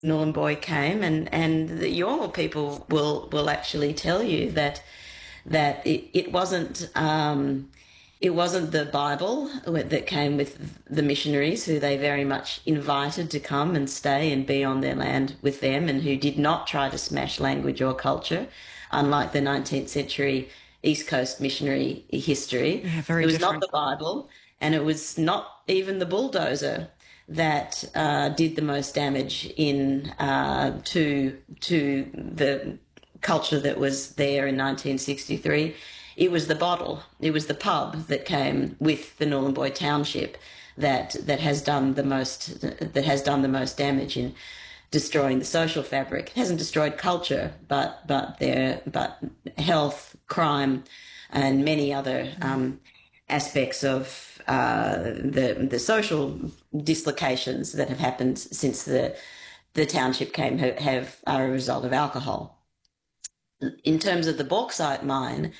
Nhulunbuy came, and the Yolngu people will actually tell you that it wasn't the Bible that came with the missionaries, who they very much invited to come and stay and be on their land with them, and who did not try to smash language or culture, unlike the 19th century East Coast missionary history. Yeah, very It was not different. the Bible, and it was not even the bulldozer that did the most damage in to the culture that was there in 1963. It was the bottle. It was the pub that came with the Nhulunbuy township that has done the most damage in destroying the social fabric. It hasn't destroyed culture, but health, crime, and many other aspects of the social dislocations that have happened since the township came have are a result of alcohol. In terms of the bauxite mine,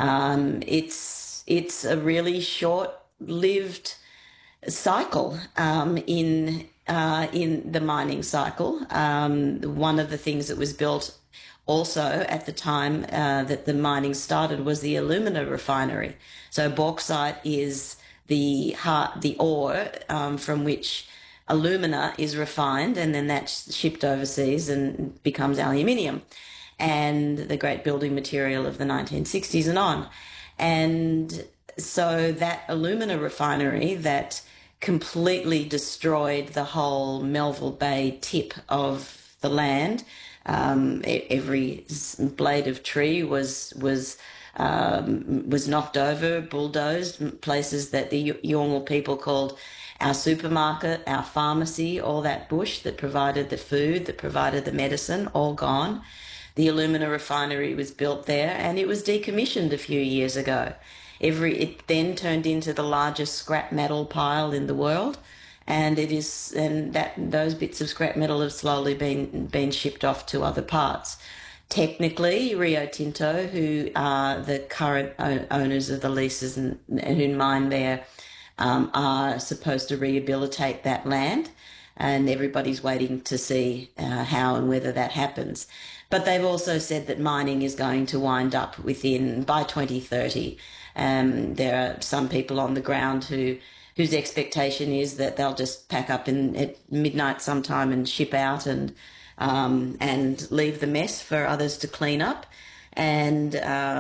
it's a really short-lived cycle in the mining cycle. One of the things that was built also at the time that the mining started was the alumina refinery. So bauxite is the ore from which alumina is refined, and then that's shipped overseas and becomes aluminium, and the great building material of the 1960s and on. And so that alumina refinery that completely destroyed the whole Melville Bay tip of the land. Every blade of tree was knocked over, bulldozed. Places that the Yolngu people called our supermarket, our pharmacy, all that bush that provided the food, that provided the medicine, all gone. The alumina refinery was built there, and it was decommissioned a few years ago. It then turned into the largest scrap metal pile in the world, and those bits of scrap metal have slowly been shipped off to other parts. Technically, Rio Tinto, who are the current owners of the leases and who mine there, are supposed to rehabilitate that land, and everybody's waiting to see how and whether that happens. But they've also said that mining is going to wind up by 2030. There are some people on the ground whose expectation is that they'll just pack up at midnight sometime and ship out and leave the mess for others to clean up. And